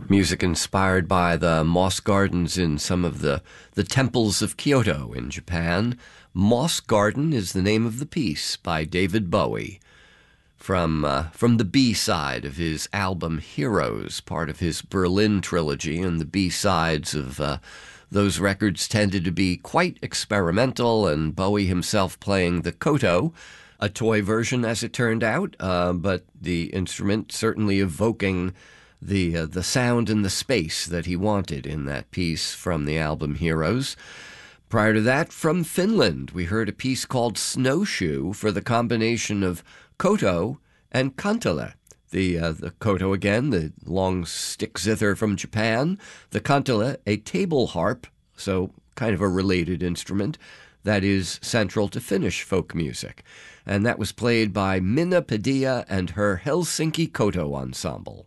Music inspired by the moss gardens in some of the temples of Kyoto in Japan. Moss Garden is the name of the piece by David Bowie from the B-side of his album Heroes, part of his Berlin trilogy, and the B-sides of those records tended to be quite experimental, and Bowie himself playing the koto, a toy version as it turned out, but the instrument certainly evoking the sound and the space that he wanted in that piece from the album Heroes. Prior to that, from Finland, we heard a piece called Snowshoe for the combination of koto and kantele. The koto, again, the long stick zither from Japan. The kantele, a table harp, so kind of a related instrument, that is central to Finnish folk music. And that was played by Minna Padilla and her Helsinki Koto Ensemble.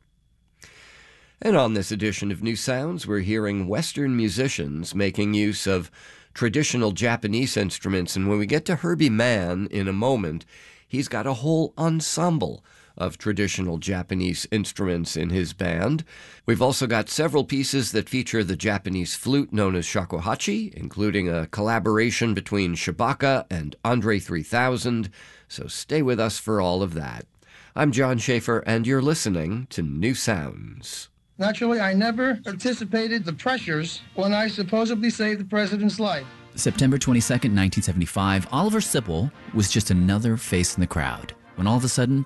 And on this edition of New Sounds, we're hearing Western musicians making use of traditional Japanese instruments. And when we get to Herbie Mann in a moment, he's got a whole ensemble of traditional Japanese instruments in his band. We've also got several pieces that feature the Japanese flute known as shakuhachi, including a collaboration between Shabaka and Andre 3000. So stay with us for all of that. I'm John Schaefer, and you're listening to New Sounds. Naturally, I never anticipated the pressures when I supposedly saved the president's life. September 22nd, 1975, Oliver Sipple was just another face in the crowd when all of a sudden,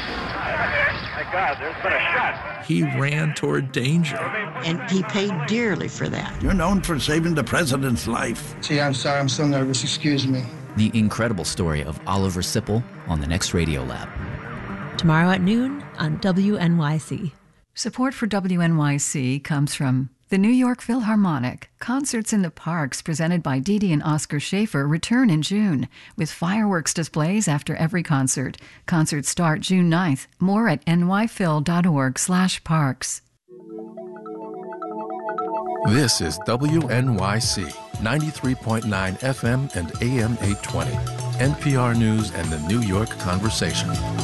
my God, there's been a shot. He ran toward danger. And he paid dearly for that. You're known for saving the president's life. Gee, I'm sorry, I'm so nervous. Excuse me. the incredible story of Oliver Sipple on the next Radio Lab. Tomorrow at noon on WNYC. Support for WNYC comes from the New York Philharmonic. Concerts in the Parks presented by Dee Dee and Oscar Schaefer return in June with fireworks displays after every concert. Concerts start June 9th. More at nyphil.org/parks. This is WNYC 93.9 FM and AM 820. NPR News and the New York Conversation.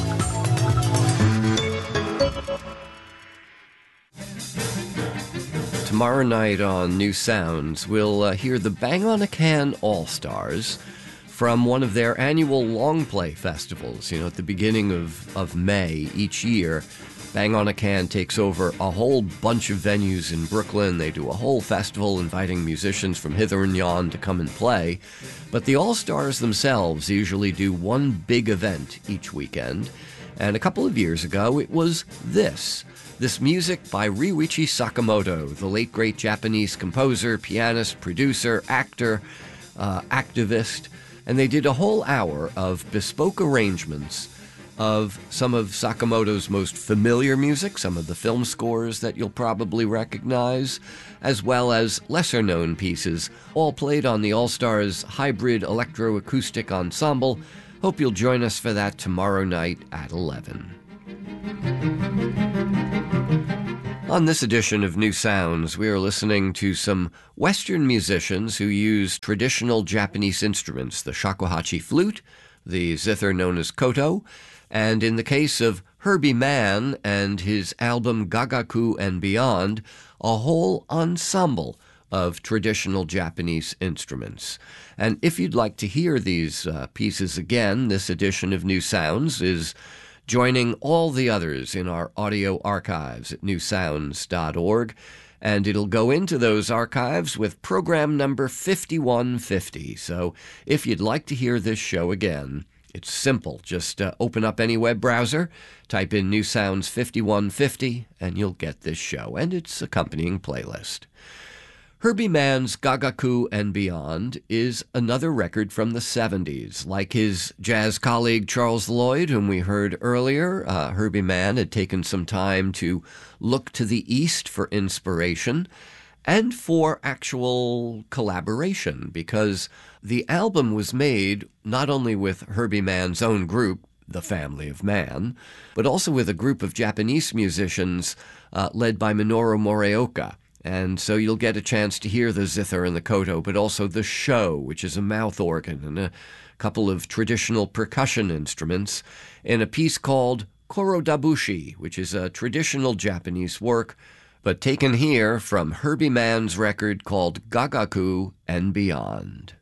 Tomorrow night on New Sounds, we'll hear the Bang on a Can All-Stars from one of their annual long play festivals. You know, at the beginning of May each year, Bang on a Can takes over a whole bunch of venues in Brooklyn. They do a whole festival inviting musicians from hither and yon to come and play. But the All-Stars themselves usually do one big event each weekend. And a couple of years ago, it was this music by Ryuichi Sakamoto, the late great Japanese composer, pianist, producer, actor, activist. And they did a whole hour of bespoke arrangements of some of Sakamoto's most familiar music, some of the film scores that you'll probably recognize, as well as lesser-known pieces, all played on the All-Stars Hybrid Electroacoustic Ensemble. Hope you'll join us for that tomorrow night at 11. On this edition of New Sounds, we are listening to some Western musicians who use traditional Japanese instruments, the shakuhachi flute, the zither known as koto, and in the case of Herbie Mann and his album Gagaku and Beyond, a whole ensemble of traditional Japanese instruments. And if you'd like to hear these pieces again, this edition of New Sounds is joining all the others in our audio archives at newsounds.org, and it'll go into those archives with program number 5150. So if you'd like to hear this show again, it's simple. Just open up any web browser, type in New Sounds 5150, and you'll get this show and its accompanying playlist. Herbie Mann's Gagaku and Beyond is another record from the 70s. Like his jazz colleague Charles Lloyd, whom we heard earlier, Herbie Mann had taken some time to look to the East for inspiration and for actual collaboration, because the album was made not only with Herbie Mann's own group, the Family of Man, but also with a group of Japanese musicians led by Minoru Morioka. And so you'll get a chance to hear the zither and the koto, but also the sho, which is a mouth organ, and a couple of traditional percussion instruments, in a piece called Korodabushi, which is a traditional Japanese work but taken here from Herbie Mann's record called Gagaku and Beyond.